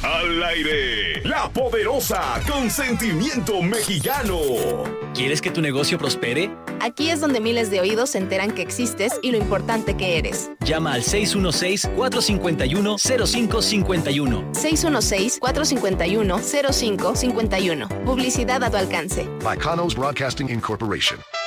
Al aire, La Poderosa, con sentimiento mexicano. ¿Quieres que tu negocio prospere? Aquí es donde miles de oídos se enteran que existes y lo importante que eres. Llama al 616-451-0551. 616-451-0551. Publicidad a tu alcance. By Kanos Broadcasting Incorporation.